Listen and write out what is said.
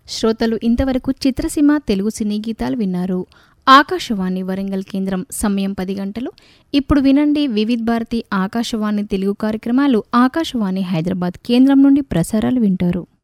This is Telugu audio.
శ్రోతలు ఇంతవరకు చిత్రసీమ తెలుగు సినీ గీతాలు విన్నారు. ఆకాశవాణి వరంగల్ కేంద్రం సమయం 10 గంటలు. ఇప్పుడు వినండి వివిధ్ భారతి ఆకాశవాణి తెలుగు కార్యక్రమాలు. ఆకాశవాణి హైదరాబాద్ కేంద్రం నుండి ప్రసారాలు వింటారు.